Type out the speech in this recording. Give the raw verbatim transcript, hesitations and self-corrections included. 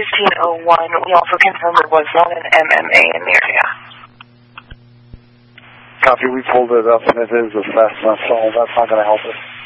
fifteen oh one. We also confirmed there was not an M M A in the area. Copy, we pulled it up and it is a fast enough, so that's not going to help us.